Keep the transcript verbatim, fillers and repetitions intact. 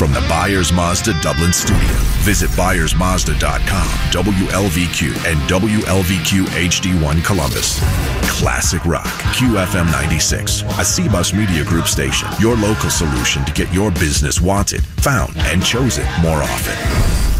From the Byers Mazda Dublin studio, visit byers mazda dot com, W L V Q, and W L V Q H D one Columbus. Classic rock, Q F M ninety-six, a C B U S Media Group station. Your local solution to get your business wanted, found, and chosen more often.